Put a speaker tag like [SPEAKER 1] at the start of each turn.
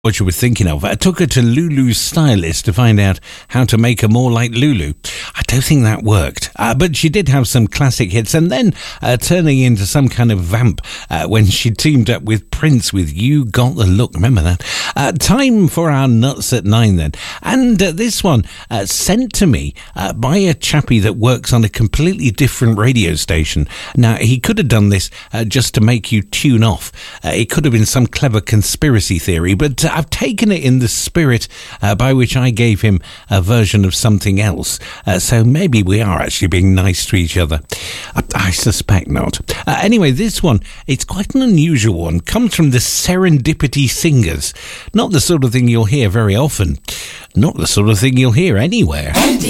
[SPEAKER 1] what you were thinking of. I took her to Lulu's stylist to find out how to make her more like Lulu. I don't think that worked, but she did have some classic hits, and then turning into some kind of vamp when she teamed up with Prince with You Got the Look. Remember that? Time for our Nuts at 9 then. And this one sent to me by a chappie that works on a completely different radio station. Now, he could have done this just to make you tune off. It could have been some clever conspiracy theory, but I've taken it in the spirit by which I gave him a version of something else. So maybe we are actually being nice to each other. I suspect not. Anyway, this one, it's quite an unusual one. Comes from the Serendipity Singers. Not the sort of thing you'll hear very often. Not the sort of thing you'll hear anywhere.